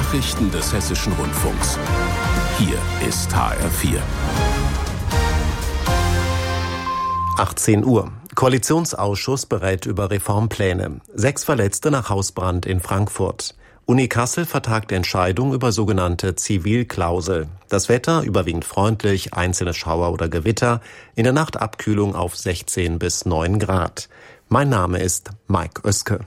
Nachrichten des Hessischen Rundfunks. Hier ist HR4. 18 Uhr. Koalitionsausschuss berät über Reformpläne. 6 Verletzte nach Hausbrand in Frankfurt. Uni Kassel vertagt Entscheidung über sogenannte Zivilklausel. Das Wetter überwiegend freundlich, einzelne Schauer oder Gewitter. In der Nacht Abkühlung auf 16 bis 9 Grad. Mein Name ist Mike Oeske.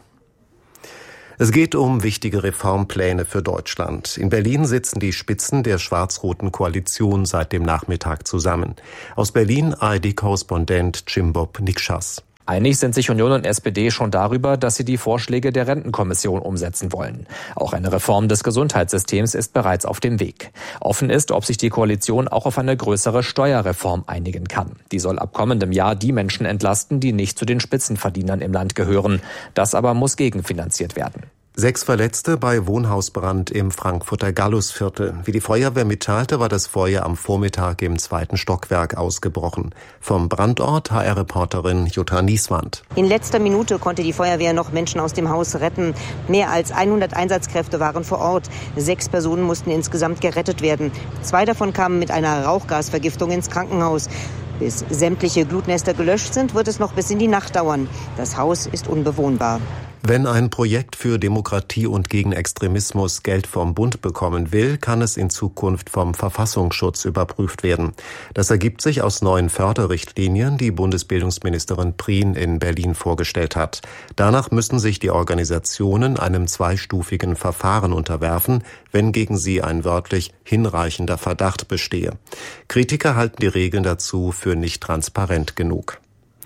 Es geht um wichtige Reformpläne für Deutschland. In Berlin sitzen die Spitzen der schwarz-roten Koalition seit dem Nachmittag zusammen. Aus Berlin ARD-Korrespondent Cimbob Nikschas. Einig sind sich Union und SPD schon darüber, dass sie die Vorschläge der Rentenkommission umsetzen wollen. Auch eine Reform des Gesundheitssystems ist bereits auf dem Weg. Offen ist, ob sich die Koalition auch auf eine größere Steuerreform einigen kann. Die soll ab kommendem Jahr die Menschen entlasten, die nicht zu den Spitzenverdienern im Land gehören. Das aber muss gegenfinanziert werden. 6 Verletzte bei Wohnhausbrand im Frankfurter Gallusviertel. Wie die Feuerwehr mitteilte, war das Feuer am Vormittag im 2. Stockwerk ausgebrochen. Vom Brandort HR-Reporterin Jutta Nieswand. In letzter Minute konnte die Feuerwehr noch Menschen aus dem Haus retten. Mehr als 100 Einsatzkräfte waren vor Ort. 6 Personen mussten insgesamt gerettet werden. 2 davon kamen mit einer Rauchgasvergiftung ins Krankenhaus. Bis sämtliche Glutnester gelöscht sind, wird es noch bis in die Nacht dauern. Das Haus ist unbewohnbar. Wenn ein Projekt für Demokratie und gegen Extremismus Geld vom Bund bekommen will, kann es in Zukunft vom Verfassungsschutz überprüft werden. Das ergibt sich aus neuen Förderrichtlinien, die Bundesbildungsministerin Prien in Berlin vorgestellt hat. Danach müssen sich die Organisationen einem 2-stufigen Verfahren unterwerfen, wenn gegen sie ein wörtlich hinreichender Verdacht bestehe. Kritiker halten die Regeln dazu für nicht transparent genug.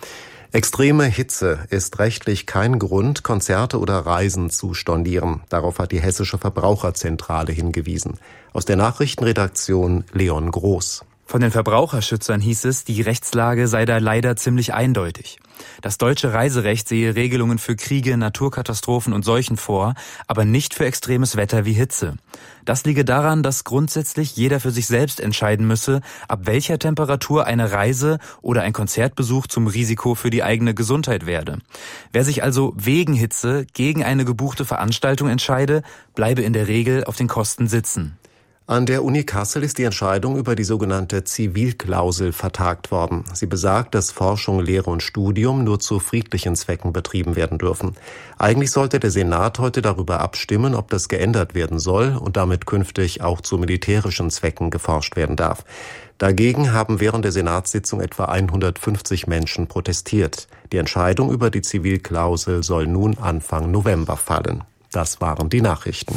Extreme Hitze ist rechtlich kein Grund, Konzerte oder Reisen zu stornieren. Darauf hat die Hessische Verbraucherzentrale hingewiesen. Aus der Nachrichtenredaktion Leon Groß. Von den Verbraucherschützern hieß es, die Rechtslage sei da leider ziemlich eindeutig. Das deutsche Reiserecht sehe Regelungen für Kriege, Naturkatastrophen und Seuchen vor, aber nicht für extremes Wetter wie Hitze. Das liege daran, dass grundsätzlich jeder für sich selbst entscheiden müsse, ab welcher Temperatur eine Reise oder ein Konzertbesuch zum Risiko für die eigene Gesundheit werde. Wer sich also wegen Hitze gegen eine gebuchte Veranstaltung entscheide, bleibe in der Regel auf den Kosten sitzen. An der Uni Kassel ist die Entscheidung über die sogenannte Zivilklausel vertagt worden. Sie besagt, dass Forschung, Lehre und Studium nur zu friedlichen Zwecken betrieben werden dürfen. Eigentlich sollte der Senat heute darüber abstimmen, ob das geändert werden soll und damit künftig auch zu militärischen Zwecken geforscht werden darf. Dagegen haben während der Senatssitzung etwa 150 Menschen protestiert. Die Entscheidung über die Zivilklausel soll nun Anfang November fallen. Das waren die Nachrichten.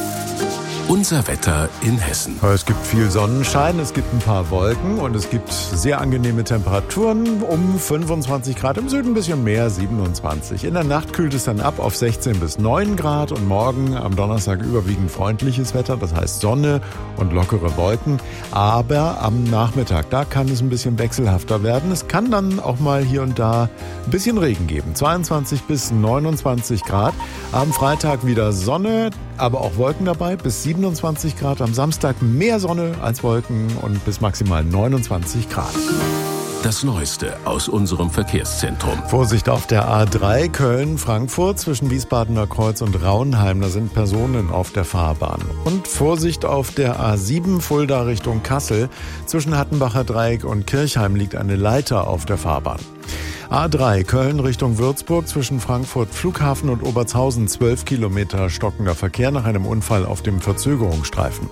Unser Wetter in Hessen. Es gibt viel Sonnenschein, es gibt ein paar Wolken und es gibt sehr angenehme Temperaturen um 25 Grad, im Süden ein bisschen mehr, 27. In der Nacht kühlt es dann ab auf 16 bis 9 Grad und morgen am Donnerstag überwiegend freundliches Wetter, das heißt Sonne und lockere Wolken. Aber am Nachmittag, da kann es ein bisschen wechselhafter werden. Es kann dann auch mal hier und da ein bisschen Regen geben, 22 bis 29 Grad. Am Freitag wieder Sonne, aber auch Wolken dabei, bis 27 Grad. Am Samstag mehr Sonne als Wolken und bis maximal 29 Grad. Das Neueste aus unserem Verkehrszentrum. Vorsicht auf der A3 Köln-Frankfurt zwischen Wiesbadener Kreuz und Raunheim. Da sind Personen auf der Fahrbahn. Und Vorsicht auf der A7 Fulda Richtung Kassel. Zwischen Hattenbacher Dreieck und Kirchheim liegt eine Leiter auf der Fahrbahn. A3 Köln Richtung Würzburg zwischen Frankfurt Flughafen und Obertshausen 12 Kilometer stockender Verkehr nach einem Unfall auf dem Verzögerungsstreifen.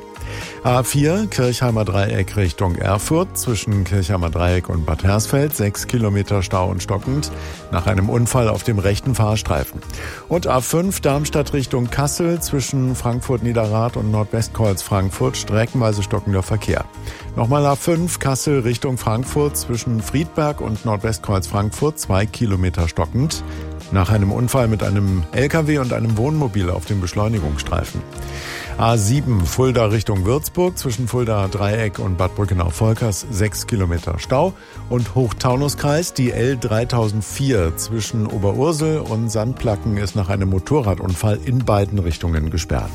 A4 Kirchheimer Dreieck Richtung Erfurt zwischen Kirchheimer Dreieck und Bad Hersfeld 6 Kilometer Stau und stockend nach einem Unfall auf dem rechten Fahrstreifen. Und A5 Darmstadt Richtung Kassel zwischen Frankfurt Niederrad und Nordwestkreuz Frankfurt streckenweise stockender Verkehr. Nochmal A5 Kassel Richtung Frankfurt zwischen Friedberg und Nordwestkreuz Frankfurt 2 Kilometer stockend nach einem Unfall mit einem LKW und einem Wohnmobil auf dem Beschleunigungsstreifen. A7 Fulda Richtung Würzburg zwischen Fulda Dreieck und Bad Brückenau-Volkers 6 Kilometer Stau und Hochtaunuskreis die L3004 zwischen Oberursel und Sandplacken ist nach einem Motorradunfall in beiden Richtungen gesperrt.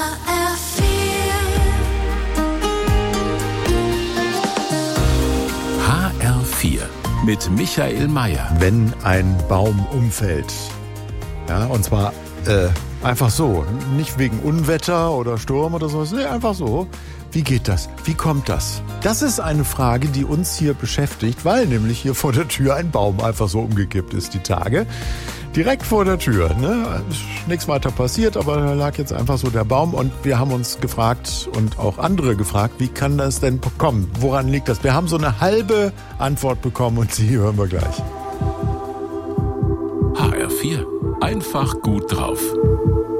HR4 mit Michael Mayer. Wenn ein Baum umfällt, ja, und zwar Einfach so. Nicht wegen Unwetter oder Sturm oder sowas. Nee, einfach so. Wie geht das? Wie kommt das? Das ist eine Frage, die uns hier beschäftigt, weil nämlich hier vor der Tür ein Baum einfach so umgekippt ist die Tage. Direkt vor der Tür. Ne? Ist nichts weiter passiert, aber da lag jetzt einfach so der Baum und wir haben uns gefragt und auch andere gefragt, wie kann das denn kommen? Woran liegt das? Wir haben so eine halbe Antwort bekommen und die hören wir gleich. HR4. Einfach gut drauf.